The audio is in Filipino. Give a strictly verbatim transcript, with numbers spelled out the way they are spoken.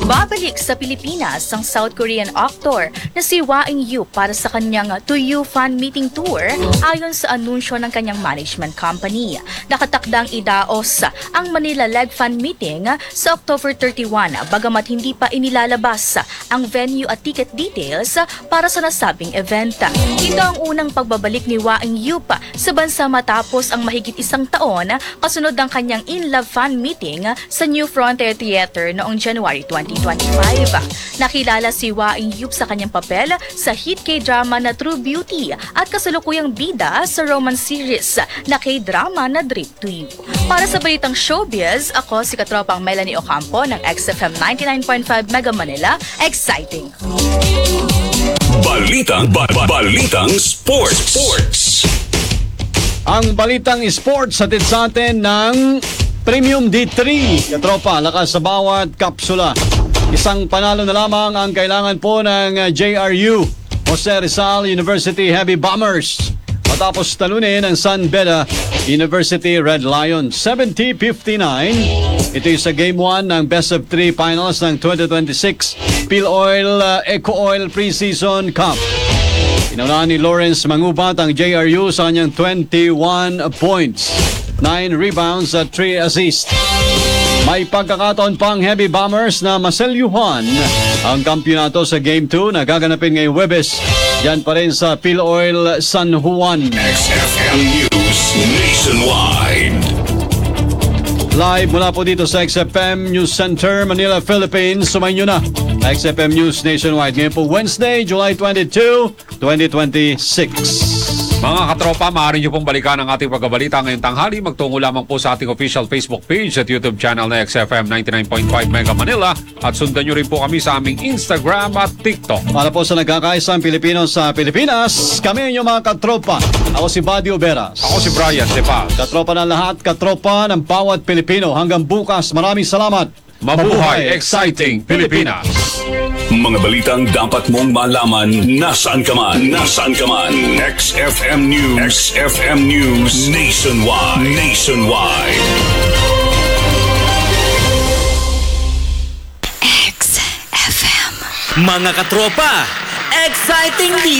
Babalik sa Pilipinas ang South Korean actor na si Hwa In-yu para sa kanyang To You fan meeting tour ayon sa anunsyo ng kanyang management company. Nakatakdang idaos ang Manila-led fan meeting sa October thirty-first bagamat hindi pa inilalabas ang venue at ticket details para sa nasabing event. Ito ang unang pagbabalik ni Hwa In-yu pa sa bansa matapos ang mahigit isang taon kasunod ng kanyang In Love fan meeting sa New Frontier Theater noong January twenty twenty-five. Nakilala si Hwa In-yu sa kanyang papel sa hit K-drama na True Beauty at kasalukuyang bida sa romance series na K-drama na Drip to You. Para sa balitang showbiz, ako si katropang Melanie Ocampo ng X F M ninety-nine point five Mega Manila. Exciting! Balitang, ba, ba, balitang sports. Sports. Ang balitang sports hatid sa atin ng Premium D three. Katropa, lakas sa bawat kapsula. Isang panalo na lamang ang kailangan po ng J R U, Jose Rizal University Heavy Bombers. Matapos talunin ang San Beda University Red Lions seventy fifty-nine. Ito yung sa Game one ng Best of three Finals ng twenty twenty-six Piloil uh, Eco Oil Preseason Cup. Inunahan ni Lawrence Mangubat ang J R U sa kanyang twenty-one points, nine rebounds at three assists. May pagkakataon pang Heavy Bombers na maselyuhan ang kampyonato sa Game two na gaganapin ngayong Huwebes. Yan pa rin sa Piloil San Juan. X F M News Nationwide. Live mula po dito sa X F M News Center, Manila, Philippines. Sumayin nyo na X F M News Nationwide. Ngayon po Wednesday, July twenty-second, twenty twenty-six. Mga katropa, maaari niyo pong balikan ang ating pagbabalita ngayong tanghali. Magtungo lamang po sa ating official Facebook page at YouTube channel na X F M ninety-nine point five Mega Manila. At sundan niyo rin po kami sa aming Instagram at TikTok. Para po sa nagkakaisang Pilipino sa Pilipinas, kami yung mga katropa. Ako si Buddy Oberas. Ako si Brian De Paz. Katropa ng lahat, katropa ng bawat Pilipino. Hanggang bukas, maraming salamat. Mabuhay, exciting Pilipinas! Mga balitang dapat mong malaman nasaan ka man. Nasaan ka man. X F M News. X F M News Nationwide. Nationwide. X F M. Mga katropa, exciting